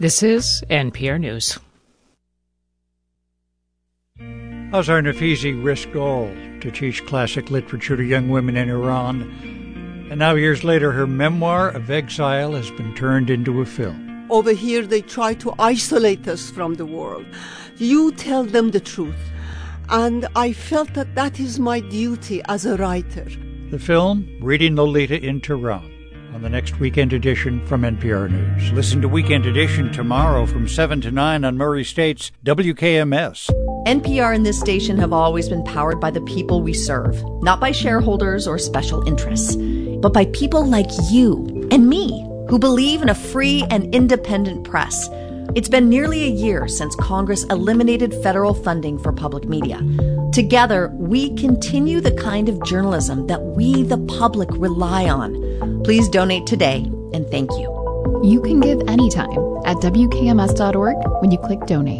This is NPR News. Azar Nafizi risked all to teach classic literature to young women in Iran. And now, years later, her memoir of exile has been turned into a film. Over here, they try to isolate us from the world. You tell them the truth. And I felt that that is my duty as a writer. The film, Reading Lolita in Tehran, on the next Weekend Edition from NPR News. Listen to Weekend Edition tomorrow from 7 to 9 on Murray State's WKMS. NPR and this station have always been powered by the people we serve, not by shareholders or special interests, but by people like you and me who believe in a free and independent press. It's been nearly a year since Congress eliminated federal funding for public media. Together, we continue the kind of journalism that we, the public, rely on. Please donate today, and thank you. You can give anytime at WKMS.org when you click donate.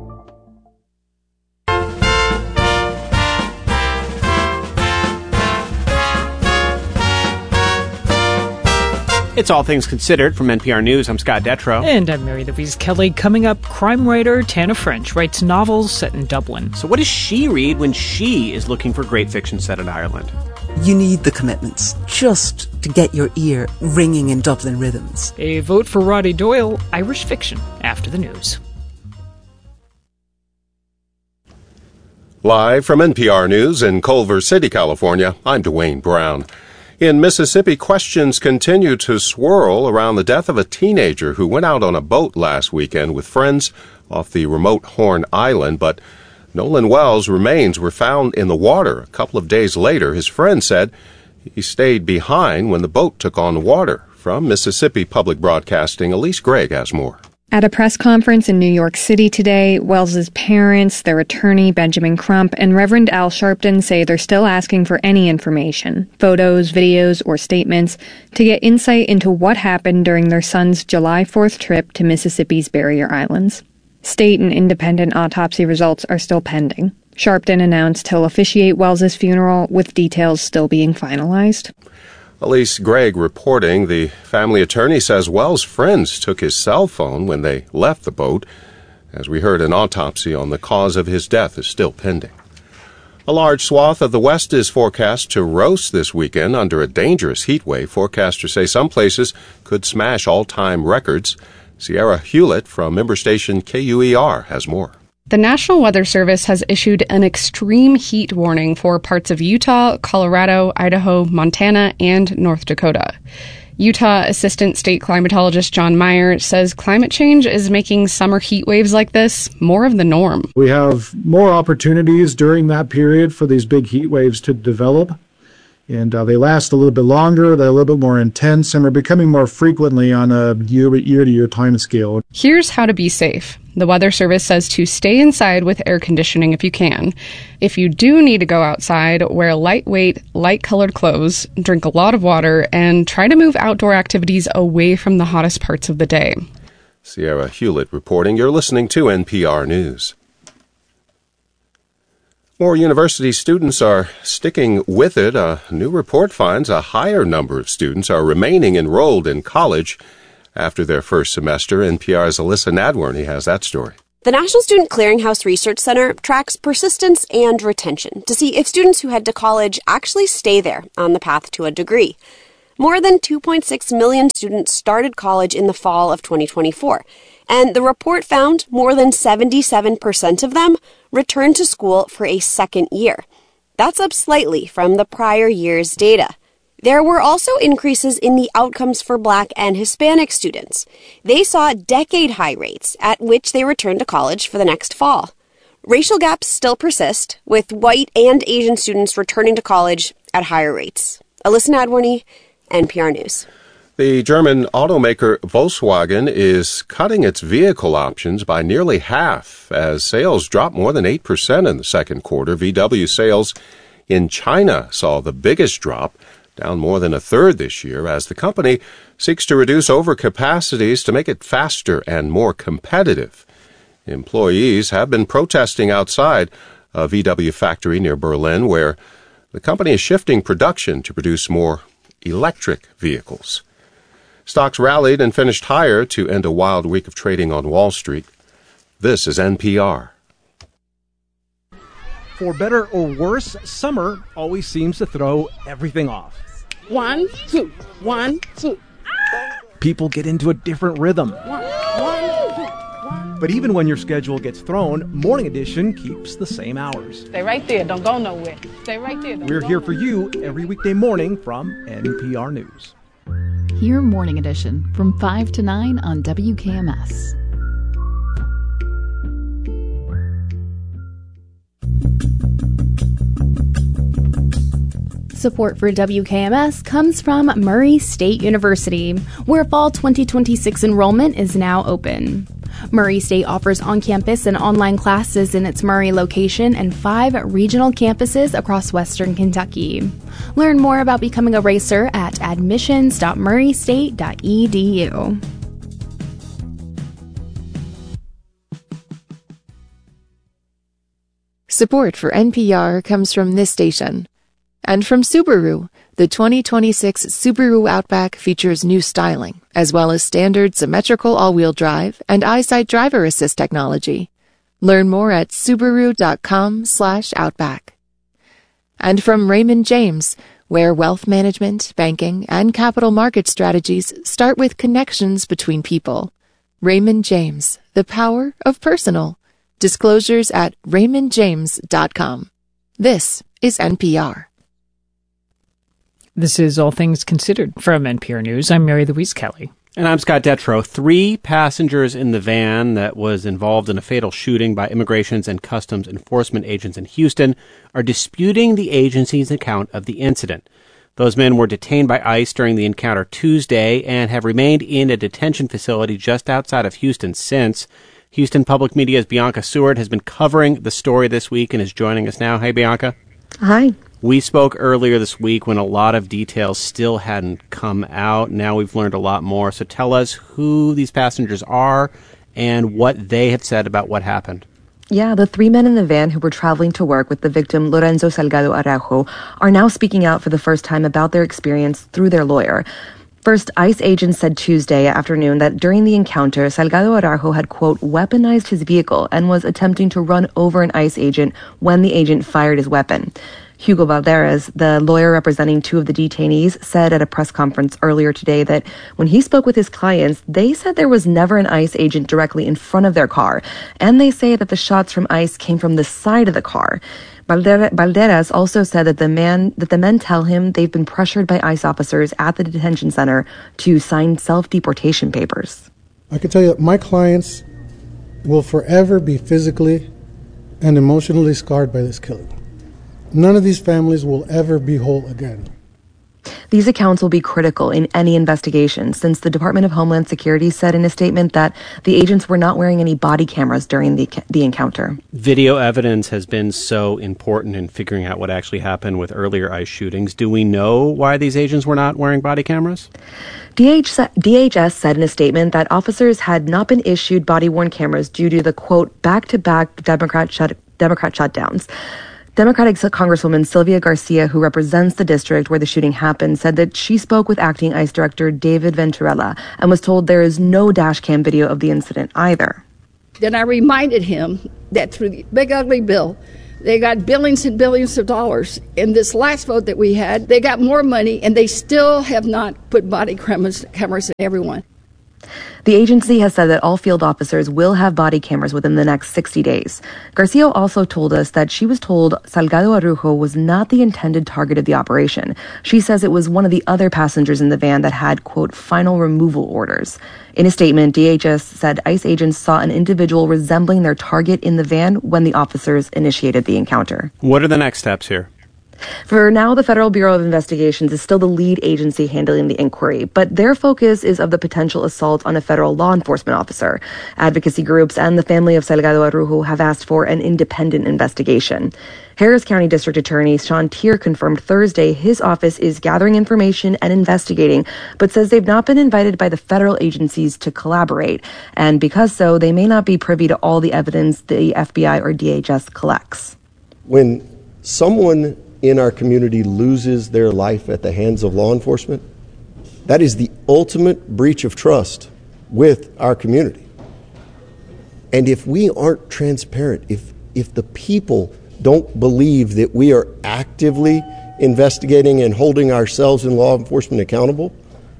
It's All Things Considered from NPR News. I'm Scott Detrow. And I'm Mary Louise Kelly. Coming up, crime writer Tana French writes novels set in Dublin. So what does she read when she is looking for great fiction set in Ireland? You need the commitments just to get your ear ringing in Dublin rhythms. A vote for Roddy Doyle, Irish fiction, after the news. Live from NPR News in Culver City, California, I'm Dwayne Brown. In Mississippi, questions continue to swirl around the death of a teenager who went out on a boat last weekend with friends off the remote Horn Island, but Nolan Wells' remains were found in the water. A couple of days later, his friend said he stayed behind when the boat took on water. From Mississippi Public Broadcasting, Elise Gregg has more. At a press conference in New York City today, Wells's parents, their attorney Benjamin Crump, and Reverend Al Sharpton say they're still asking for any information, photos, videos, or statements, to get insight into what happened during their son's July 4th trip to Mississippi's Barrier Islands. State and independent autopsy results are still pending. Sharpton announced he'll officiate Wells's funeral, with details still being finalized. Elise Gregg reporting. The family attorney says Wells' friends took his cell phone when they left the boat. As we heard, an autopsy on the cause of his death is still pending. A large swath of the West is forecast to roast this weekend under a dangerous heat wave. Forecasters say some places could smash all-time records. Sierra Hewlett from member station KUER has more. The National Weather Service has issued an extreme heat warning for parts of Utah, Colorado, Idaho, Montana, and North Dakota. Utah Assistant State Climatologist John Meyer says climate change is making summer heat waves like this more of the norm. We have more opportunities during that period for these big heat waves to develop. And they last a little bit longer, they're a little bit more intense, and are becoming more frequently on a year-to-year time scale. Here's how to be safe. The Weather Service says to stay inside with air conditioning if you can. If you do need to go outside, wear lightweight, light-colored clothes, drink a lot of water, and try to move outdoor activities away from the hottest parts of the day. Sierra Hewlett reporting. You're listening to NPR News. More university students are sticking with it. A new report finds a higher number of students are remaining enrolled in college after their first semester. NPR's Alyssa Nadworny has that story. The National Student Clearinghouse Research Center tracks persistence and retention to see if students who head to college actually stay there on the path to a degree. More than 2.6 million students started college in the fall of 2024. And the report found more than 77% of them returned to school for a second year. That's up slightly from the prior year's data. There were also increases in the outcomes for Black and Hispanic students. They saw decade-high rates at which they returned to college for the next fall. Racial gaps still persist, with white and Asian students returning to college at higher rates. Alyssa Nadworny, NPR News. The German automaker Volkswagen is cutting its vehicle options by nearly half as sales dropped more than 8% in the second quarter. VW sales in China saw the biggest drop, down more than a third this year, as the company seeks to reduce overcapacities to make it faster and more competitive. Employees have been protesting outside a VW factory near Berlin, where the company is shifting production to produce more electric vehicles. Stocks rallied and finished higher to end a wild week of trading on Wall Street. This is NPR. For better or worse, summer always seems to throw everything off. 1, 2, 1, 2. People get into a different rhythm. 1, 2, 1. But even when your schedule gets thrown, Morning Edition keeps the same hours. Stay right there. Don't go nowhere. Stay right there. We're here for you every weekday morning from NPR News. Hear Morning Edition from 5 to 9 on WKMS. Support for WKMS comes from Murray State University, where fall 2026 enrollment is now open. Murray State offers on-campus and online classes in its Murray location and 5 regional campuses across western Kentucky. Learn more about becoming a racer at admissions.murraystate.edu. Support for NPR comes from this station. And from Subaru, the 2026 Subaru Outback features new styling, as well as standard symmetrical all-wheel drive and EyeSight driver assist technology. Learn more at Subaru.com/Outback. And from Raymond James, where wealth management, banking, and capital market strategies start with connections between people. Raymond James, the power of personal. Disclosures at raymondjames.com. This is NPR. This is All Things Considered from NPR News. I'm Mary Louise Kelly. And I'm Scott Detrow. 3 passengers in the van that was involved in a fatal shooting by Immigrations and Customs Enforcement agents in Houston are disputing the agency's account of the incident. Those men were detained by ICE during the encounter Tuesday and have remained in a detention facility just outside of Houston since. Houston Public Media's Bianca Seward has been covering the story this week and is joining us now. Hey, Bianca. Hi. We spoke earlier this week when a lot of details still hadn't come out. Now we've learned a lot more. So tell us who these passengers are and what they have said about what happened. Yeah, the 3 men in the van who were traveling to work with the victim, Lorenzo Salgado Araujo, are now speaking out for the first time about their experience through their lawyer. First, ICE agents said Tuesday afternoon that during the encounter, Salgado Araujo had, quote, weaponized his vehicle and was attempting to run over an ICE agent when the agent fired his weapon. Hugo Valderez, the lawyer representing 2 of the detainees, said at a press conference earlier today that when he spoke with his clients, they said there was never an ICE agent directly in front of their car, and they say that the shots from ICE came from the side of the car. Valderez also said that the men tell him they've been pressured by ICE officers at the detention center to sign self-deportation papers. I can tell you that my clients will forever be physically and emotionally scarred by this killing. None of these families will ever be whole again. These accounts will be critical in any investigation, since the Department of Homeland Security said in a statement that the agents were not wearing any body cameras during the encounter. Video evidence has been so important in figuring out what actually happened with earlier ICE shootings. Do we know why these agents were not wearing body cameras? DHS said in a statement that officers had not been issued body-worn cameras due to the, quote, back-to-back Democrat shutdowns. Democratic Congresswoman Sylvia Garcia, who represents the district where the shooting happened, said that she spoke with acting ICE Director David Venturella and was told there is no dash cam video of the incident either. Then I reminded him that through the big ugly bill, they got billions and billions of dollars. In this last vote that we had, they got more money, and they still have not put body cameras in everyone. The agency has said that all field officers will have body cameras within the next 60 days. Garcia also told us that she was told Salgado Araujo was not the intended target of the operation. She says it was one of the other passengers in the van that had, quote, final removal orders. In a statement, DHS said ICE agents saw an individual resembling their target in the van when the officers initiated the encounter. What are the next steps here? For now, the Federal Bureau of Investigations is still the lead agency handling the inquiry, but their focus is of the potential assault on a federal law enforcement officer. Advocacy groups and the family of Salgado Araujo have asked for an independent investigation. Harris County District Attorney Sean Tier confirmed Thursday his office is gathering information and investigating, but says they've not been invited by the federal agencies to collaborate, and because so, they may not be privy to all the evidence the FBI or DHS collects. When someone in our community loses their life at the hands of law enforcement, That is the ultimate breach of trust with our community. And if we aren't transparent, if the people don't believe that we are actively investigating and holding ourselves and law enforcement accountable,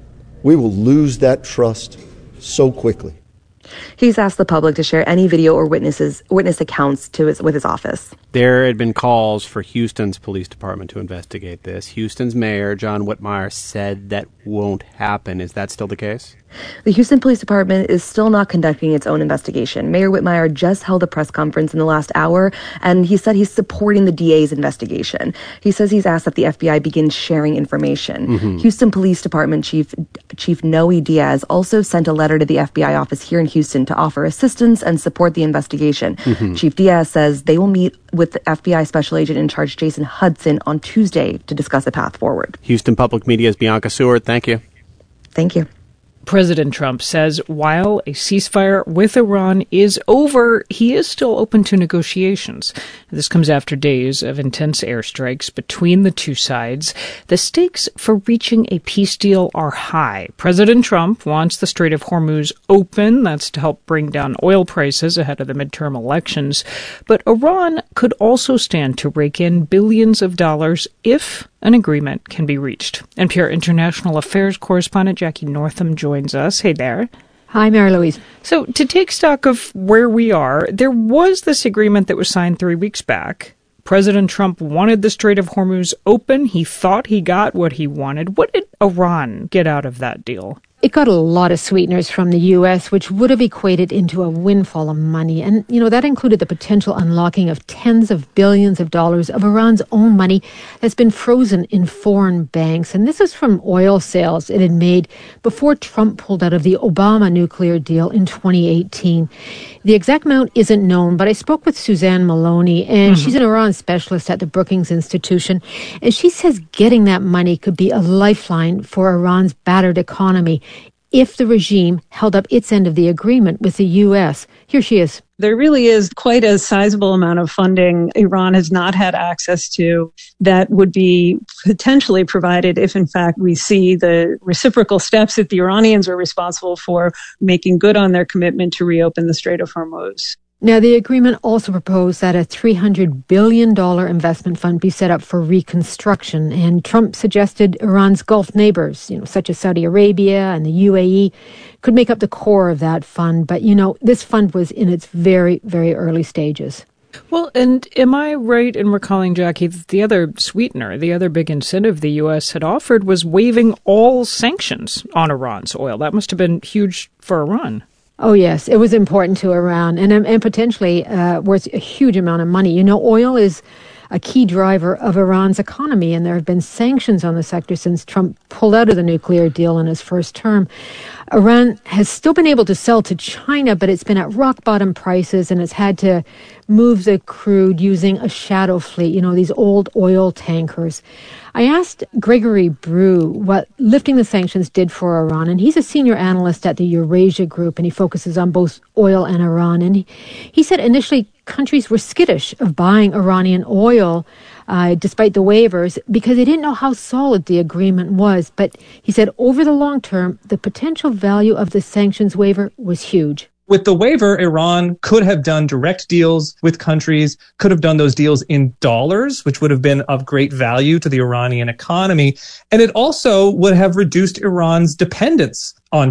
we will lose that trust so quickly. He's asked the public to share any video or witness accounts with his office. There had been calls for Houston's police department to investigate this. Houston's mayor, John Whitmire, said that won't happen. Is that still the case? The Houston Police Department is still not conducting its own investigation. Mayor Whitmire just held a press conference in the last hour, and he said he's supporting the DA's investigation. He says he's asked that the FBI begin sharing information. Mm-hmm. Houston Police Department Chief Noe Diaz also sent a letter to the FBI office here in Houston to offer assistance and support the investigation. Mm-hmm. Chief Diaz says they will meet with the FBI Special Agent in Charge Jason Hudson on Tuesday to discuss a path forward. Houston Public Media's Bianca Seward, thank you. Thank you. President Trump says while a ceasefire with Iran is over, he is still open to negotiations. This comes after days of intense airstrikes between the two sides. The stakes for reaching a peace deal are high. President Trump wants the Strait of Hormuz open. That's to help bring down oil prices ahead of the midterm elections. But Iran could also stand to rake in billions of dollars if an agreement can be reached. NPR International Affairs correspondent Jackie Northam joins us. Hey there. Hi, Mary Louise. So to take stock of where we are, there was this agreement that was signed 3 weeks back. President Trump wanted the Strait of Hormuz open. He thought he got what he wanted. What did Iran get out of that deal? It got a lot of sweeteners from the U.S., which would have equated into a windfall of money. And, that included the potential unlocking of tens of billions of dollars of Iran's own money that's been frozen in foreign banks. And this is from oil sales it had made before Trump pulled out of the Obama nuclear deal in 2018. The exact amount isn't known, but I spoke with Suzanne Maloney, and she's an Iran specialist at the Brookings Institution. And she says getting that money could be a lifeline for Iran's battered economy if the regime held up its end of the agreement with the U.S. Here she is. There really is quite a sizable amount of funding Iran has not had access to that would be potentially provided if, in fact, we see the reciprocal steps that the Iranians are responsible for making good on their commitment to reopen the Strait of Hormuz. Now, the agreement also proposed that a $300 billion investment fund be set up for reconstruction, and Trump suggested Iran's Gulf neighbors, such as Saudi Arabia and the UAE, could make up the core of that fund. But, this fund was in its very, very early stages. Well, and am I right in recalling, Jackie, that the other sweetener, the other big incentive the U.S. had offered was waiving all sanctions on Iran's oil? That must have been huge for Iran. Oh, yes. It was important to Iran and potentially worth a huge amount of money. Oil is a key driver of Iran's economy, and there have been sanctions on the sector since Trump pulled out of the nuclear deal in his first term. Iran has still been able to sell to China, but it's been at rock-bottom prices, and it's had to move the crude using a shadow fleet, these old oil tankers. I asked Gregory Brew what lifting the sanctions did for Iran, and he's a senior analyst at the Eurasia Group, and he focuses on both oil and Iran. And he said initially countries were skittish of buying Iranian oil despite the waivers because they didn't know how solid the agreement was. But he said over the long term, the potential value of the sanctions waiver was huge. With the waiver, Iran could have done direct deals with countries, could have done those deals in dollars, which would have been of great value to the Iranian economy. And it also would have reduced Iran's dependence on